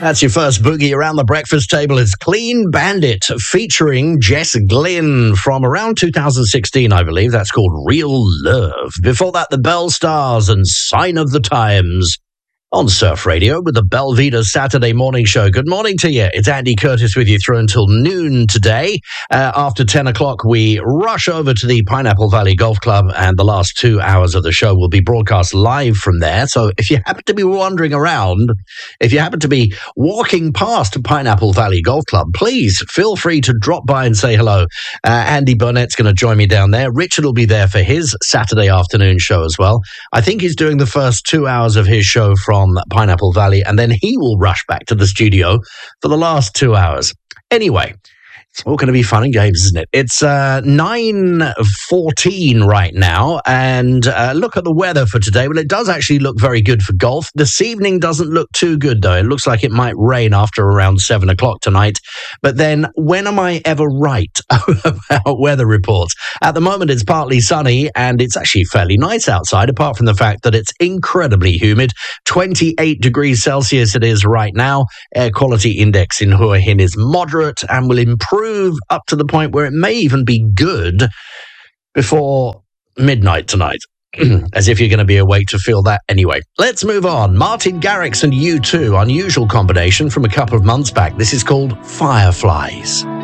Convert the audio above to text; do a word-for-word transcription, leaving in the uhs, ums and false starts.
That's your first boogie around the breakfast table. It's Clean Bandit featuring Jess Glynn from around two thousand sixteen, I believe. That's called Real Love. Before that, the Bell Stars and Sign of the Times on Surf Radio with the Belvedere Saturday Morning Show. Good morning to you. It's Andy Curtis with you through until noon today. Uh, after ten o'clock, we rush over to the Pineapple Valley Golf Club, and the last two hours of the show will be broadcast live from there. So if you happen to be wandering around, if you happen to be walking past Pineapple Valley Golf Club, please feel free to drop by and say hello. Uh, Andy Burnett's going to join me down there. Richard will be there for his Saturday afternoon show as well. I think he's doing the first two hours of his show from Pineapple Valley, and then he will rush back to the studio for the last two hours. Anyway, it's all going to be fun and games, isn't it? It's uh, nine fourteen right now, and uh, look at the weather for today. Well, it does actually look very good for golf. This evening doesn't look too good, though. It looks like it might rain after around seven o'clock tonight. But then, when am I ever right about weather reports? At the moment, it's partly sunny, and it's actually fairly nice outside, apart from the fact that it's incredibly humid. twenty-eight degrees Celsius it is right now. Air quality index in Hua Hin is moderate and will improve up to the point where it may even be good before midnight tonight. As if you're going to be awake to feel that anyway. Let's move on. Martin Garrix and U two, unusual combination from a couple of months back. This is called Fireflies.